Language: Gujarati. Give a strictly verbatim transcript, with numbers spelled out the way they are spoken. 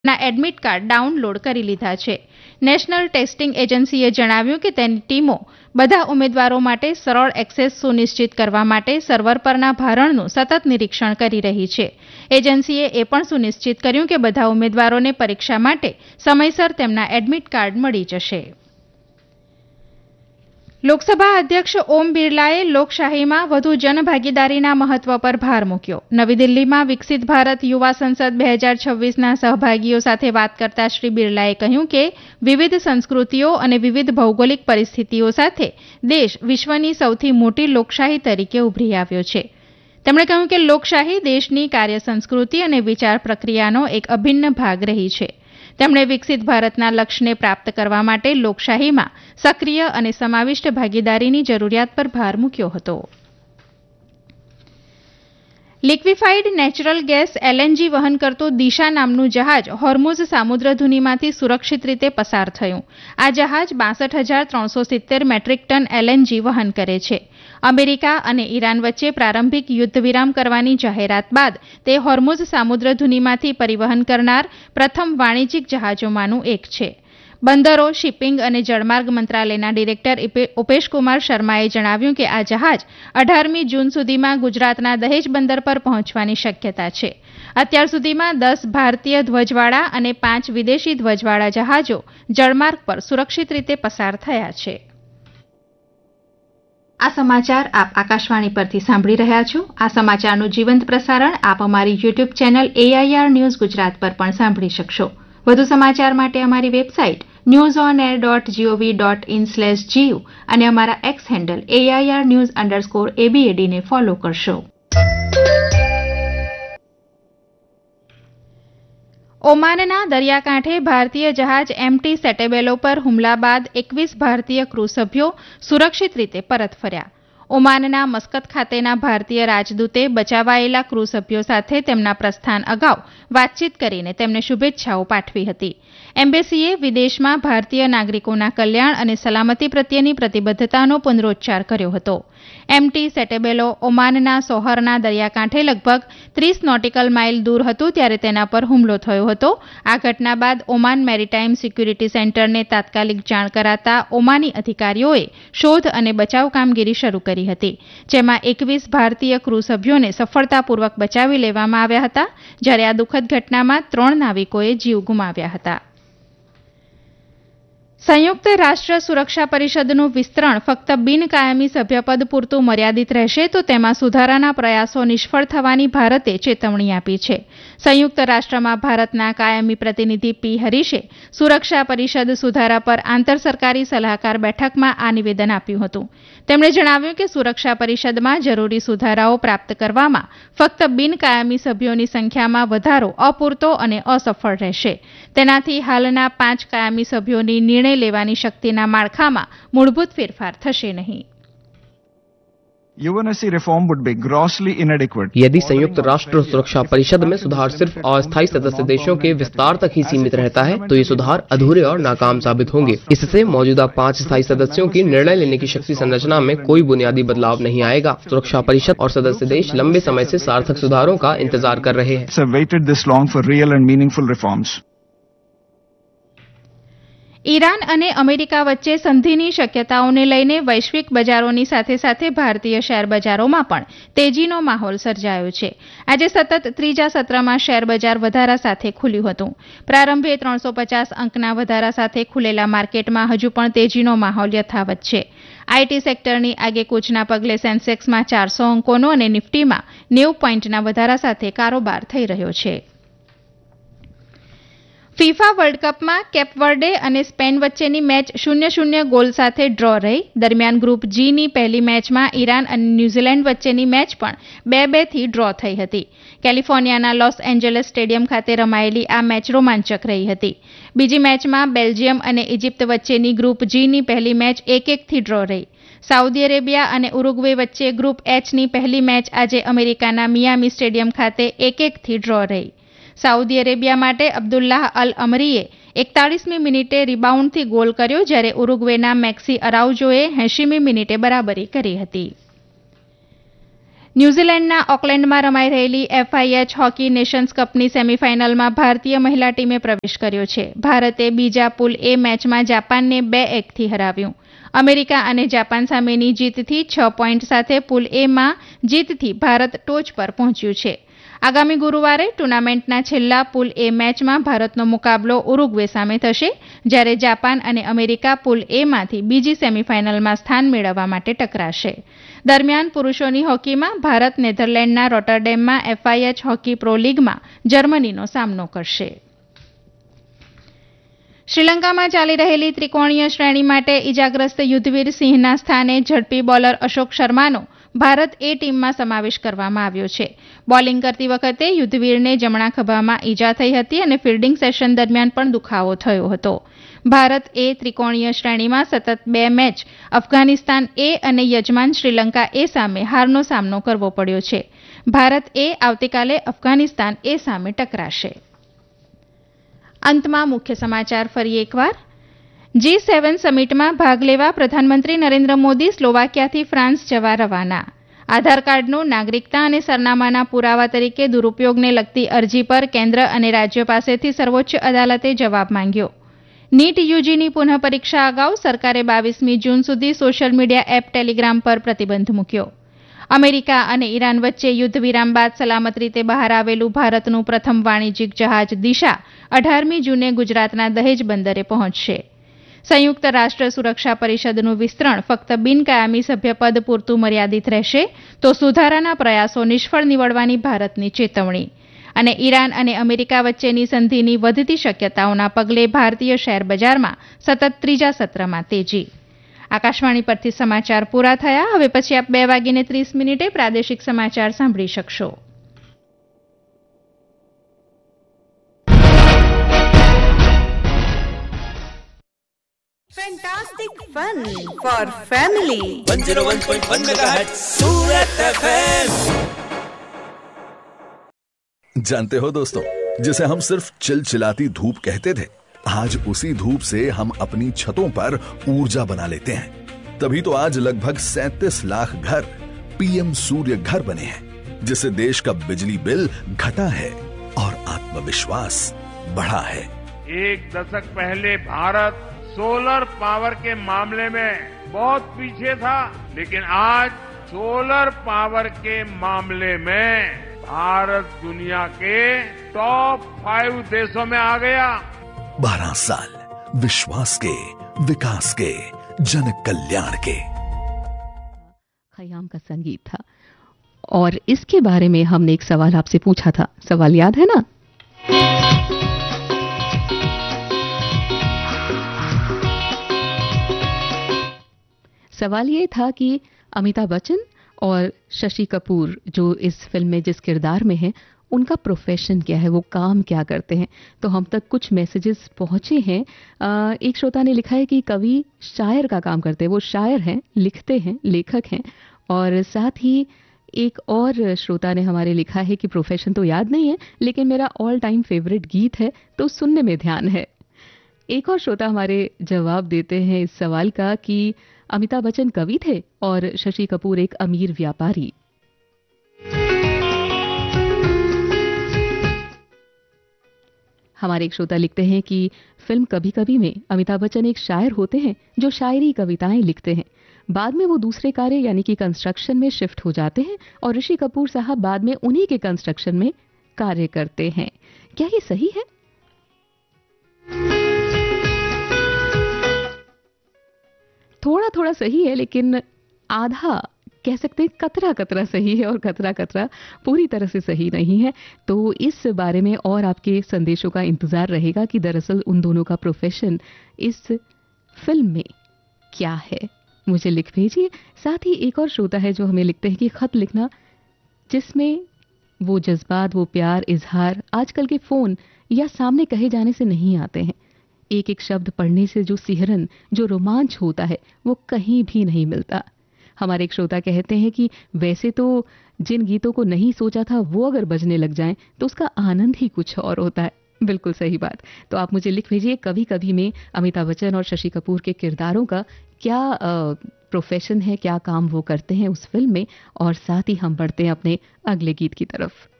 ના એડમિટ કાર્ડ ડાઉનલોડ કરી લીધા છે. નેશનલ ટેસ્ટિંગ એજન્સીએ જણાવ્યું કે તેની ટીમો બધા ઉમેદવારો માટે સરળ એક્સેસ સુનિશ્ચિત કરવા માટે સર્વર પરના ભારણનું સતત નિરીક્ષણ કરી રહી છે. એજન્સીએ એ પણ સુનિશ્ચિત કર્યું કે બધા ઉમેદવારોને પરીક્ષા માટે સમયસર તેમના એડમિટ કાર્ડ મળી જશે. લોકસભા અધ્યક્ષ ઓમ બિરલાએ લોકશાહીમાં વધુ જનભાગીદારીના મહત્વ પર ભાર મૂક્યો. નવી દિલ્હીમાં વિકસિત ભારત યુવા સંસદ બે હજાર છવ્વીસના સહભાગીઓ સાથે વાત કરતા શ્રી બિરલાએ કહ્યું કે વિવિધ સંસ્કૃતિઓ અને વિવિધ ભૌગોલિક પરિસ્થિતિઓ સાથે દેશ વિશ્વની સૌથી મોટી લોકશાહી તરીકે ઉભરી આવ્યો છે. તેમણે કહ્યું કે લોકશાહી દેશની કાર્ય સંસ્કૃતિ અને વિચાર પ્રક્રિયાનો એક અભિન્ન ભાગ રહી છે. તેમણે વિકસિત ભારતના લક્ષ્યને પ્રાપ્ત કરવા માટે લોકશાહીમાં સક્રિય અને સમાવિષ્ટ ભાગીદારીની જરૂરિયાત પર ભાર મૂક્યો હતો. લિક્વિફાઇડ નેચરલ ગેસ એલએનજી વહન કરતું દિશા નામનું જહાજ હોર્મુઝ સામુદ્રધુનીમાંથી સુરક્ષિત રીતે પસાર થયું. આ જહાજ બાસઠ હજાર ત્રણસો સિત્તેર મેટ્રિક ટન એલએનજી વહન કરે છે. અમેરિકા અને ઈરાન વચ્ચે પ્રારંભિક યુદ્ધ વિરામ કરવાની જાહેરાત બાદ તે હોર્મુઝ સામુદ્રધુનીમાંથી પરિવહન કરનાર પ્રથમ વાણિજ્યિક જહાજોમાંનું એક છે. બંદરો, શિપિંગ અને જળમાર્ગ મંત્રાલયના ડિરેક્ટર ઉપેશકુમાર શર્માએ જણાવ્યું કે આ જહાજ અઢારમી જૂન સુધીમાં ગુજરાતના દહેજ બંદર પર પહોંચવાની શક્યતા છે. અત્યાર સુધીમાં દસ ભારતીય ધ્વજવાળા અને પાંચ વિદેશી ધ્વજવાળા જહાજો જળમાર્ગ પર સુરક્ષિત રીતે પસાર થયા છે. આ સમાચાર આપ આકાશવાણી પરથી સાંભળી રહ્યા છો. આ સમાચારનું જીવંત પ્રસારણ આપ અમારી YouTube channel AIR news Gujarat પર પણ સાંભળી શકશો. વધુ સમાચાર માટે અમારી website news on air dot GOV dot in slash GU અને અમારા x handle AIR news underscore એબીએડીને follow કરશો. ઓમાનના દરિયાકાંઠે ભારતીય જહાજ એમટી સેટેબેલો પર હુમલા બાદ એકવીસ ભારતીય ક્રૂ સભ્યો સુરક્ષિત રીતે પરત ફર્યા. ઓમાનના મસ્કત ખાતેના ભારતીય રાજદૂતે બચાવાયેલા ક્રૂ સભ્યો સાથે તેમના પ્રસ્થાન અગાઉ વાતચીત કરીને તેમને શુભેચ્છાઓ પાઠવી હતી. એમ્બેસીએ વિદેશમાં ભારતીય નાગરિકોના કલ્યાણ અને સલામતી પ્રત્યેની પ્રતિબદ્ધતાનો પુનરોચ્ચાર કર્યો હતો. એમટી સેટેબેલો ઓમાનના સોહરના દરિયાકાંઠે લગભગ ત્રીસ નોટિકલ માઇલ દૂર હતું ત્યારે તેના પર હુમલો થયો હતો. આ ઘટના બાદ ઓમાન મેરીટાઇમ સિક્યુરિટી સેન્ટરને તાત્કાલિક જાણ કરાતા ઓમાની અધિકારીઓએ શોધ અને બચાવ કામગીરી શરૂ કરી હતી, જેમાં એકવીસ ભારતીય ક્રૂ સભ્યોને સફળતાપૂર્વક બચાવી લેવામાં આવ્યા હતા, જ્યારે આ દુઃખદ ઘટનામાં ત્રણ નાવિકોએ જીવ ગુમાવ્યા હતા. સંયુક્ત રાષ્ટ્ર સુરક્ષા પરિષદનું વિસ્તરણ ફક્ત બિનકાયમી સભ્યપદ પૂરતું મર્યાદિત રહેશે તો તેમાં સુધારાના પ્રયાસો નિષ્ફળ થવાની ભારતે ચેતવણી આપી છે. સંયુક્ત રાષ્ટ્રમાં ભારતના કાયમી પ્રતિનિધિ પી હરીશે સુરક્ષા પરિષદ સુધારા પર આંતર સરકારી સલાહકાર બેઠકમાં આ નિવેદન આપ્યું હતું. તેમણે જણાવ્યું કે સુરક્ષા પરિષદમાં જરૂરી સુધારાઓ પ્રાપ્ત કરવામાં ફક્ત બિનકાયમી સભ્યોની સંખ્યામાં વધારો અપૂરતો અને અસફળ રહેશે. તેનાથી હાલના પાંચ કાયમી સભ્યોની નિર્ણય લેવાની શક્તિના માળખામાં મૂળભૂત ફેરફાર થશે નહીં. UNSC reform would be grossly इनएडिक्वेट. यदि संयुक्त राष्ट्र सुरक्षा परिषद में सुधार सिर्फ अस्थायी सदस्य देशों के विस्तार तक ही सीमित रहता है तो ये सुधार अधूरे और नाकाम साबित होंगे. इससे मौजूदा पांच स्थायी सदस्यों की निर्णय लेने की शक्ति संरचना में कोई बुनियादी बदलाव नहीं आएगा. सुरक्षा परिषद और सदस्य देश लंबे समय से सार्थक सुधारों का इंतजार कर रहे हैं. It's waited this long for real and meaningful reforms. Iran અને અમેરિકા વચ્ચે સંધિની શક્યતાઓને લઈને વૈશ્વિક બજારોની સાથે સાથે ભારતીય શેર બજારોમાં પણ તેજીનો માહોલ સર્જાયો છે. આજે સતત ત્રીજા સત્રમાં શેર બજાર વધારા સાથે ખુલ્યું હતું. પ્રારંભે ત્રણસો પચાસ અંકના વધારા સાથે ખુલેલા માર્કેટમાં હજુ પણ તેજીનો માહોલ યથાવત છે. આઈટી સેક્ટરની આગેકૂચના પગલે સેન્સેક્સમાં ચારસો અંકોનો અને નિફ્ટીમાં નેવું પોઈન્ટના વધારા સાથે કારોબાર થઈ રહ્યો છે. ફિફા વર્લ્ડ કપમાં કેપવર્ડે અને સ્પેન વચ્ચેની મેચ શૂન્ય શૂન્ય ગોલ સાથે ડ્રો રહી. દરમિયાન ગ્રુપ જીની પહેલી મેચમાં ઈરાન અને ન્યૂઝીલેન્ડ વચ્ચેની મેચ પણ બે બે થી ડ્રો થઈ હતી. કેલિફોર્નિયાના લોસ એન્જલસ સ્ટેડિયમ ખાતે રમાયેલી આ મેચ રોમાંચક રહી હતી. બીજી મેચમાં બેલ્જિયમ અને ઇજિપ્ત વચ્ચેની ગ્રુપ જીની પહેલી મેચ એક એક થી ડ્રો રહી. સાઉદી અરેબિયા અને ઉરુગ્વે વચ્ચે ગ્રુપ એચની પહેલી મેચ આજે અમેરિકાના મિયામી સ્ટેડિયમ ખાતે એક એક થી ડ્રો રહી. સાઉદી અરેબિયા માટે અબ્દુલ્લાહ અલ અમરીએ એકતાળીસમી મિનિટે રિબાઉન્ડથી ગોલ કર્યો, જ્યારે ઉરુગ્વેના મેક્સી અરાઉજોએ એંશીમી મિનિટે બરાબરી કરી હતી. ન્યૂઝીલેન્ડના ઓકલેન્ડમાં રમાઈ રહેલી એફઆઈએચ હોકી નેશન્સ કપની સેમીફાઇનલમાં ભારતીય મહિલા ટીમે પ્રવેશ કર્યો છે. ભારતે બીજા પૂલ એ મેચમાં જાપાનને બે એકથી હરાવ્યું. અમેરિકા અને જાપાન સામેની જીતથી છ પોઈન્ટ સાથે પૂલ એમાં જીતથી ભારત ટોચ પર પહોંચ્યું છે. આગામી ગુરુવારે ટુર્નામેન્ટના છેલ્લા પૂલ એ મેચમાં ભારતનો મુકાબલો ઉરુગ્વે સામે થશે, જ્યારે જાપાન અને અમેરિકા પૂલ એમાંથી બીજી સેમીફાઇનલમાં સ્થાન મેળવવા માટે ટકરાશે. દરમિયાન પુરુષોની હોકીમાં ભારત નેધરલેન્ડના રોટરડેમમાં એફઆઈએચ હોકી પ્રો લીગમાં જર્મનીનો સામનો કરશે. શ્રીલંકામાં ચાલી રહેલી ત્રિકોણીય શ્રેણી માટે ઇજાગ્રસ્ત યુદ્ધવીર સિંહના સ્થાને ઝડપી બોલર અશોક શર્માનો ભારત એ ટીમમાં સમાવેશ કરવામાં આવ્યો છે. બોલિંગ કરતી વખતે યુદ્ધવીરને જમણા ખભામાં ઈજા થઈ હતી અને ફિલ્ડિંગ સેશન દરમિયાન પણ દુખાવો થયો હતો. ભારત એ ત્રિકોણીય શ્રેણીમાં સતત બે મેચ અફઘાનિસ્તાન એ અને યજમાન શ્રીલંકા એ સામે હારનો સામનો કરવો પડ્યો છે. ભારત એ આવતીકાલે અફઘાનિસ્તાન એ સામે ટકરાશે. અંતમાં મુખ્ય સમાચાર ફરી એકવાર. જી સેવન સમિટમાં ભાગ લેવા પ્રધાનમંત્રી નરેન્દ્ર મોદી સ્લોવાકિયાથી ફ્રાન્સ જવા રવાના. આધાર કાર્ડનો નાગરિકતા અને સરનામાના પુરાવા તરીકે દુરુપયોગને લગતી અરજી પર કેન્દ્ર અને રાજ્યો પાસેથી સર્વોચ્ચ અદાલતે જવાબ માંગ્યો. નીટ યુજીની પુનઃ પરીક્ષા અગાઉ સરકારે બાવીસમી જૂન સુધી સોશિયલ મીડિયા એપ ટેલિગ્રામ પર પ્રતિબંધ મૂક્યો. અમેરિકા અને ઈરાન વચ્ચે યુદ્ધ વિરામ બાદ સલામત રીતે બહાર આવેલું ભારતનું પ્રથમ વાણિજ્યિક જહાજ દિશા અઢારમી જૂને ગુજરાતના દહેજ બંદરે પહોંચશે. સંયુક્ત રાષ્ટ્ર સુરક્ષા પરિષદનું વિસ્તરણ ફક્ત બિનકાયમી સભ્યપદ પૂરતું મર્યાદિત રહેશે તો સુધારાના પ્રયાસો નિષ્ફળ નીવડવાની ભારતની ચેતવણી. અને ઈરાન અને અમેરિકા વચ્ચેની સંધિની વધતી શક્યતાઓના પગલે ભારતીય શેર બજારમાં સતત ત્રીજા સત્રમાં તેજી. આકાશવાણી પરથી સમાચાર પૂરા થયા. હવે પછી આપ બે વાગીને ત્રીસ મિનિટે પ્રાદેશિક સમાચાર સાંભળી શકશો. Fantastic fun for family. one oh one point one megahertz Surat F M. जानते हो दोस्तों, जिसे हम सिर्फ चिलचिलाती धूप कहते थे, आज उसी धूप से हम अपनी छतों पर ऊर्जा बना लेते हैं. तभी तो आज लगभग सैंतीस लाख घर पीएम सूर्य घर बने हैं, जिससे देश का बिजली बिल घटा है और आत्मविश्वास बढ़ा है. एक दशक पहले भारत सोलर पावर के मामले में बहुत पीछे था, लेकिन आज सोलर पावर के मामले में भारत दुनिया के टॉप फाइव देशों में आ गया. बारह साल विश्वास के, विकास के, जन कल्याण के. खयाम का संगीत था और इसके बारे में हमने एक सवाल आपसे पूछा था. सवाल याद है ना? सवाल ये था कि अमिताभ बच्चन और शशि कपूर जो इस फिल्म में जिस किरदार में हैं, उनका प्रोफेशन क्या है, वो काम क्या करते हैं. तो हम तक कुछ मैसेजेस पहुंचे हैं. आ, एक श्रोता ने लिखा है कि कवि शायर का काम करते हैं. वो शायर हैं, लिखते हैं, लेखक हैं. और साथ ही एक और श्रोता ने हमारे लिखा है कि प्रोफेशन तो याद नहीं है, लेकिन मेरा ऑल टाइम फेवरेट गीत है तो सुनने में ध्यान है. एक और श्रोता हमारे जवाब देते हैं इस सवाल का कि अमिताभ बच्चन कवि थे और शशि कपूर एक अमीर व्यापारी. हमारे एक श्रोता लिखते हैं कि फिल्म कभी कभी में अमिताभ बच्चन एक शायर होते हैं जो शायरी कविताएं लिखते हैं. बाद में वो दूसरे कार्य यानी कि कंस्ट्रक्शन में शिफ्ट हो जाते हैं और ऋषि कपूर साहब बाद में उन्हीं के कंस्ट्रक्शन में कार्य करते हैं. क्या ये सही है? थोड़ा थोड़ा सही है, लेकिन आधा कह सकते हैं कतरा कतरा सही है और कतरा कतरा पूरी तरह से सही नहीं है. तो इस बारे में और आपके संदेशों का इंतजार रहेगा कि दरअसल उन दोनों का प्रोफेशन इस फिल्म में क्या है. मुझे लिख भेजिए. साथ ही एक और श्रोता है जो हमें लिखते हैं कि खत लिखना जिसमें वो जज्बात, वो प्यार, इजहार आजकल के फोन या सामने कहे जाने से नहीं आते हैं. एक एक शब्द पढ़ने से जो सिहरन, जो रोमांच होता है, वो कहीं भी नहीं मिलता. हमारे एक श्रोता कहते हैं कि वैसे तो जिन गीतों को नहीं सोचा था वो अगर बजने लग जाएं तो उसका आनंद ही कुछ और होता है. बिल्कुल सही बात. तो आप मुझे लिख भेजिए कभी कभी में अमिताभ बच्चन और शशि कपूर के किरदारों का क्या आ, प्रोफेशन है, क्या काम वो करते हैं उस फिल्म में। और साथ ही हम बढ़ते हैं अपने अगले गीत की तरफ।